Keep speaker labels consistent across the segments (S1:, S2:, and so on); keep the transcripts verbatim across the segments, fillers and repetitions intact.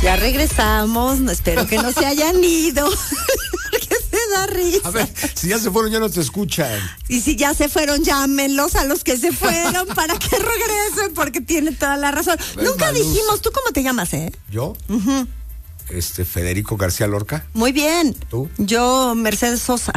S1: Ya regresamos, no, espero que no se hayan ido. Porque se da risa.
S2: A ver, si ya se fueron, ya no te escuchan.
S1: Y si ya se fueron, llámenlos a los que se fueron para que regresen, porque tiene toda la razón.
S2: Pues
S1: Nunca
S2: Malusa.
S1: dijimos, ¿tú cómo te llamas, eh?
S2: ¿Yo?
S1: Uh-huh.
S2: Este, Federico García Lorca.
S1: Muy bien.
S2: ¿Tú?
S1: Yo, Mercedes Sosa.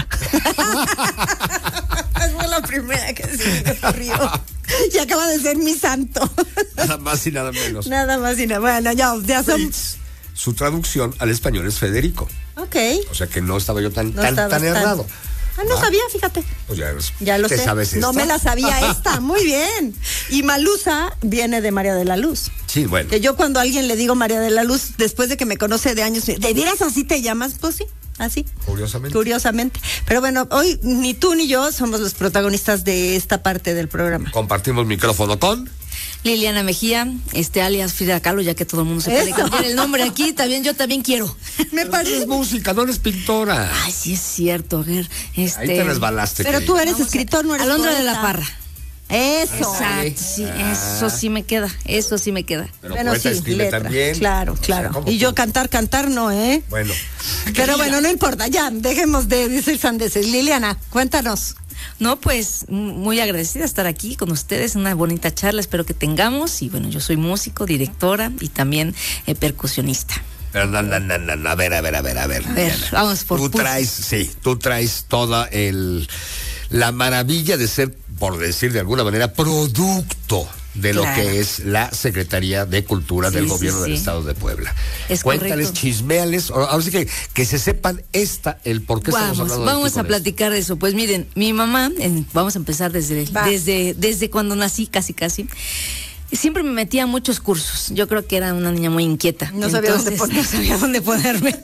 S1: Fue la primera que se me ocurrió. Y acaba de ser mi santo.
S2: Nada más y nada menos.
S1: Nada más y nada. Bueno, ya, ya son.
S2: Fritz, su traducción al español es Federico.
S1: Ok.
S2: O sea que no estaba yo tan,
S1: No
S2: tan,
S1: estabas
S2: tan
S1: tan-
S2: errado.
S1: Ah, no
S2: ¿Ah?
S1: sabía, fíjate.
S2: Pues ya,
S1: Ya lo
S2: ¿te
S1: sé.
S2: sabes
S1: No
S2: esta?
S1: me la sabía esta. Muy bien. Y Malusa viene de María de la Luz.
S2: Sí, bueno.
S1: Que yo cuando a alguien le digo María de la Luz, después de que me conoce de años, ¿de veras así te llamas? Pues sí, así.
S2: Curiosamente.
S1: Curiosamente. Pero bueno, hoy ni tú ni yo somos los protagonistas de esta parte del programa.
S2: Compartimos micrófono con...
S3: Liliana Mejía, este alias Frida Kahlo, ya que todo el mundo se puede
S1: Eso.
S3: cambiar el nombre aquí, también yo también quiero.
S1: Me
S2: Pero
S1: parece.
S2: es música, no eres pintora.
S3: Ay, sí es cierto, a ver, este.
S2: Ahí te resbalaste.
S1: Pero
S2: que-
S1: tú eres
S3: Vamos a-
S1: escritor, no eres
S3: Alondra
S1: poeta.
S3: de la Parra.
S1: Eso.
S3: Exacto, sí,
S2: Ah.
S3: eso sí me queda, eso sí me queda.
S2: Pero
S1: Bueno,
S2: poeta
S1: sí,
S2: escribe
S1: letra.
S2: también.
S1: Claro,
S2: O sea,
S1: claro.
S2: ¿cómo
S1: Y yo
S2: tú?
S1: cantar, cantar no, ¿eh?
S2: Bueno.
S1: Pero bueno, no importa, ya, dejemos de decir sandeces. Liliana, cuéntanos.
S3: No, pues m- muy agradecida de estar aquí con ustedes, una bonita charla, espero que tengamos. Y bueno, yo soy músico, directora y también eh, percusionista.
S2: Pero no, no, no, no, no, a ver, a ver, a ver, a ver.
S3: A ver, vamos por
S2: Tú
S3: pulso.
S2: traes, sí, tú traes toda el la maravilla de ser, por decir de alguna manera, producto de lo
S3: Claro.
S2: que es la Secretaría de Cultura
S3: Sí,
S2: del
S3: sí,
S2: Gobierno del
S3: sí.
S2: Estado de Puebla.
S3: Es
S2: Cuéntales,
S3: correcto.
S2: chisméales, ahora ahora sí que, que se sepan esta, el por qué estamos
S3: Vamos,
S2: hablando de
S3: vamos
S2: ti
S3: a
S2: con esto.
S3: platicar de eso. Pues miren, mi mamá, en- vamos a empezar desde,
S1: Va.
S3: desde, desde cuando nací, casi casi. Siempre me metía a muchos cursos. Yo creo que era una niña muy inquieta.
S1: No sabía dónde
S3: Entonces,
S1: ponerse.
S3: No sabía dónde ponerme.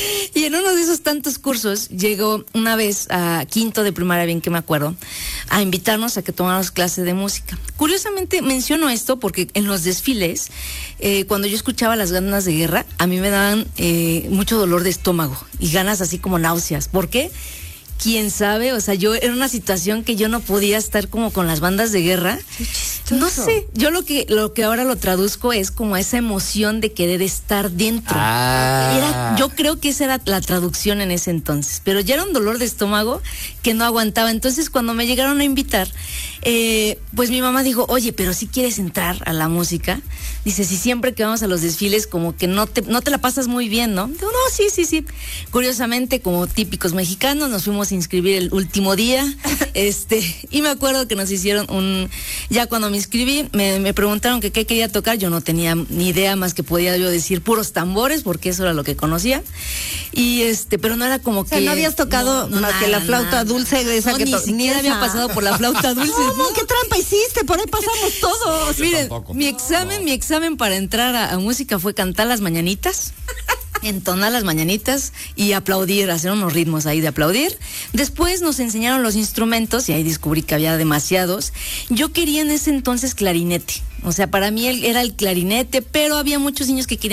S3: Y en uno de esos tantos cursos llegó una vez a quinto de primaria, bien que me acuerdo, a invitarnos a que tomáramos clase de música. Curiosamente menciono esto porque en los desfiles, eh, cuando yo escuchaba las ganas de guerra, a mí me daban eh, mucho dolor de estómago y ganas así como náuseas. ¿Por qué? Quién sabe, o sea, yo era una situación que yo no podía estar como con las bandas de guerra. No sé, yo lo que lo que ahora lo traduzco es como esa emoción de querer estar dentro.
S2: Ah.
S3: Era, yo creo que esa era la traducción en ese entonces, pero ya era un dolor de estómago que no aguantaba. Entonces, cuando me llegaron a invitar, eh, pues mi mamá dijo, oye, pero si quieres entrar a la música, dice, si siempre que vamos a los desfiles como que no te, no te la pasas muy bien, ¿no? Digo, no, sí, sí, sí. Curiosamente, como típicos mexicanos, nos fuimos a inscribir el último día, este, y me acuerdo que nos hicieron un, ya cuando me inscribí, me, me preguntaron que qué quería tocar, yo no tenía ni idea más que podía yo decir puros tambores, porque eso era lo que conocía, y este, pero no era como
S1: O sea,
S3: que...
S1: no habías tocado
S3: no, no,
S1: más que la
S3: nada,
S1: flauta
S3: nada.
S1: dulce de esa
S3: No,
S1: que
S3: ni
S1: to-
S3: siquiera había
S1: esa.
S3: pasado por la flauta dulce.
S1: ¿Cómo?
S3: ¿no?
S1: ¿Qué trampa hiciste? Por ahí pasamos todos.
S2: Yo
S3: Miren,
S2: tampoco.
S3: mi examen, mi examen para entrar a, a música fue cantar las mañanitas, entonar las mañanitas y aplaudir, hacer unos ritmos ahí de aplaudir. Después nos enseñaron los instrumentos y ahí descubrí que había demasiados. Yo quería en ese entonces clarinete, o sea, para mí el- era el clarinete, pero había muchos niños que querían